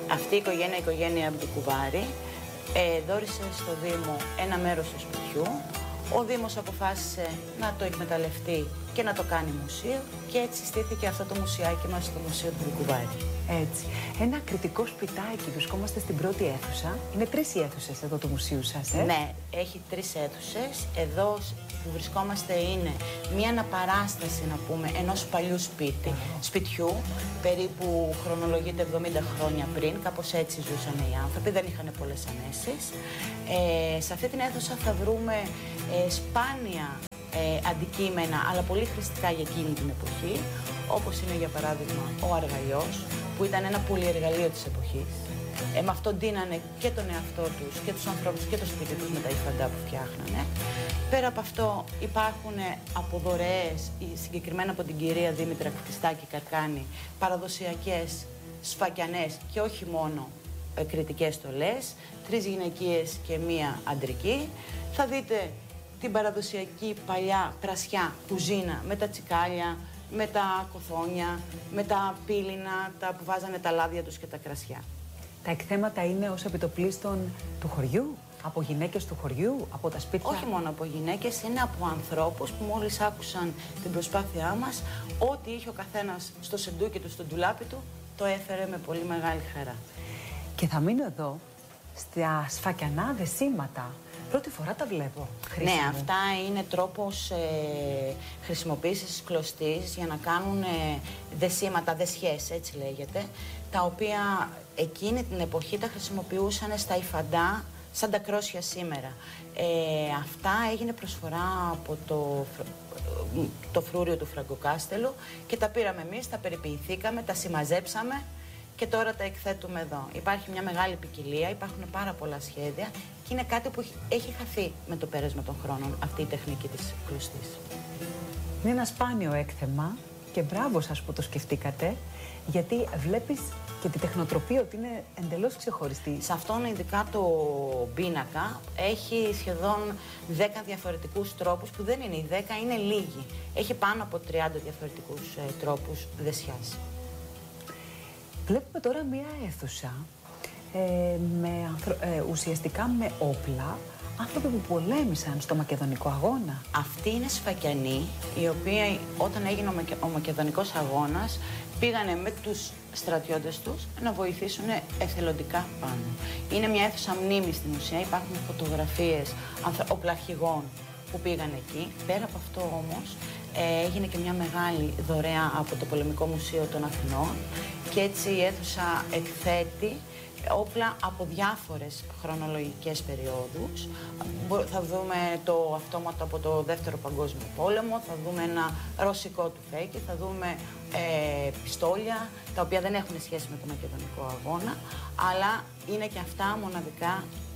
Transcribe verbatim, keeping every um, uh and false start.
Αυτή η οικογένεια, η οικογένεια Αμπτικουβάρη, ε, δώρισε στο Δήμο ένα μέρος του σπιτιού. Ο Δήμος αποφάσισε να το εκμεταλλευτεί και να το κάνει μουσείο και έτσι στήθηκε αυτό το μουσιάκι μας στο Μουσείο του Μπικουβάρη. Έτσι. Ένα κριτικό σπιτάκι, βρισκόμαστε στην πρώτη αίθουσα. Είναι τρεις οι αίθουσες εδώ του μουσείου σας, ε? Ναι, έχει τρεις αίθουσες. Εδώ που βρισκόμαστε είναι μία αναπαράσταση, να πούμε, ενός παλιού σπίτι, σπιτιού, περίπου χρονολογείται εβδομήντα χρόνια πριν, κάπως έτσι ζούσαν οι άνθρωποι, δεν είχαν πολλές ανέσεις. Ε, σε αυτή την αίθουσα θα βρούμε ε, σπάνια ε, αντικείμενα, αλλά πολύ χρηστικά για εκείνη την εποχή, όπως είναι για παράδειγμα ο αργαλιός, που ήταν ένα πολυεργαλείο της εποχής. Ε, με αυτό ντύνανε και τον εαυτό τους και τους ανθρώπους και το σπίτι τους με τα υφαντά που φτιάχνανε. Πέρα από αυτό υπάρχουν από δωρεές, συγκεκριμένα από την κυρία Δήμητρα Κτιστάκη Καρκάνη, παραδοσιακές σφακιανές και όχι μόνο ε, κριτικές στολές, τρεις γυναικείες και μία αντρική. Θα δείτε την παραδοσιακή παλιά πρασιά κουζίνα με τα τσικάλια, με τα κοθόνια, με τα πύληνα, τα που βάζανε τα λάδια τους και τα κρασιά. Τα εκθέματα είναι ως επιτοπλίστων του χωριού, από γυναίκες του χωριού, από τα σπίτια? Όχι μόνο από γυναίκες, είναι από ανθρώπους που μόλις άκουσαν την προσπάθειά μας, ό,τι είχε ο καθένας στο σεντούκι του, στο ντουλάπι του, το έφερε με πολύ μεγάλη χαρά. Και θα μείνω εδώ, στα σφακιανά δεσίματα. Πρώτη φορά τα βλέπω. Ναι, αυτά είναι τρόπος ε, χρησιμοποίησης κλωστής για να κάνουν ε, δεσίματα, δεσιές, έτσι λέγεται, τα οποία εκείνη την εποχή τα χρησιμοποιούσαν στα υφαντά, σαν τα κρόσια σήμερα. Ε, αυτά έγινε προσφορά από το, το φρούριο του Φραγκοκάστελου και τα πήραμε εμείς, τα περιποιηθήκαμε, τα συμμαζέψαμε και τώρα τα εκθέτουμε εδώ. Υπάρχει μια μεγάλη ποικιλία, υπάρχουν πάρα πολλά σχέδια και είναι κάτι που έχει χαθεί με το πέρασμα των χρόνων, αυτή η τεχνική της κλωστής. Είναι ένα σπάνιο έκθεμα και μπράβο σας που το σκεφτήκατε, γιατί βλέπεις και τη τεχνοτροπία ότι είναι εντελώς ξεχωριστή. Σε αυτόν ειδικά το πίνακα έχει σχεδόν δέκα διαφορετικούς τρόπους, που δεν είναι οι δέκα, είναι λίγοι. Έχει πάνω από τριάντα διαφορετικούς ε, τρόπους δεσιάς. Βλέπουμε τώρα μία αίθουσα ε, με ανθρω... ε, ουσιαστικά με όπλα, άνθρωποι που πολέμησαν στο Μακεδονικό αγώνα. Αυτή είναι σφακιανοί, οι οποίοι όταν έγινε ο, Μακε... ο Μακεδονικός αγώνας πήγανε με τους στρατιώτες τους να βοηθήσουν εθελοντικά πάνω. Είναι μια αίθουσα μνήμης στην ουσία, υπάρχουν φωτογραφίες οπλαρχηγών που πήγαν εκεί. Πέρα από αυτό όμως ε, έγινε και μια μεγάλη δωρεά από το Πολεμικό Μουσείο των Αθηνών και έτσι η αίθουσα εκθέτει όπλα από διάφορες χρονολογικές περιόδους. Θα δούμε το αυτόματο από το Δεύτερο Παγκόσμιο Πόλεμο, θα δούμε ένα ρωσικό τουφέκι, θα δούμε ε, πιστόλια, τα οποία δεν έχουν σχέση με το Μακεδονικό αγώνα, αλλά είναι και αυτά μοναδικά